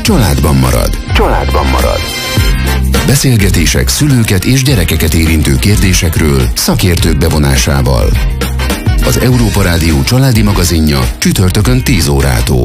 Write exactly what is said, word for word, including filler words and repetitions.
családban marad. Családban marad. Beszélgetések szülőket és gyerekeket érintő kérdésekről szakértők bevonásával. Az Európa Rádió családi magazinja csütörtökön tíz órától.